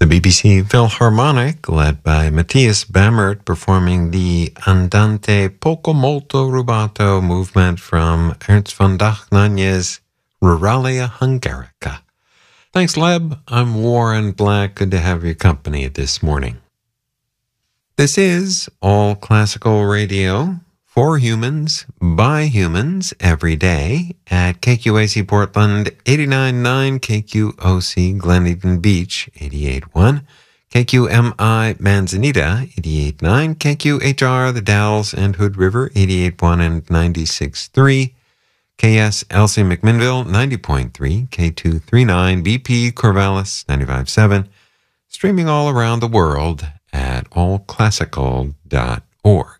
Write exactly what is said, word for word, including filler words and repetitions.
The B B C Philharmonic, led by Matthias Bammert, performing the Andante poco molto rubato movement from Ernst von Dachnanye's Ruralia Hungarica. Thanks, Leb. I'm Warren Black. Good to have your company this morning. This is All Classical Radio for humans, by humans, every day at K Q A C Portland eighty-nine point nine, K Q O C Gleneden Beach eighty-eight point one, K Q M I Manzanita eighty-eight point nine, K Q H R The Dalles and Hood River eighty-eight point one and ninety-six point three, K S L C McMinnville ninety point three, K two thirty-nine, B P Corvallis ninety-five point seven, streaming all around the world at all classical dot org.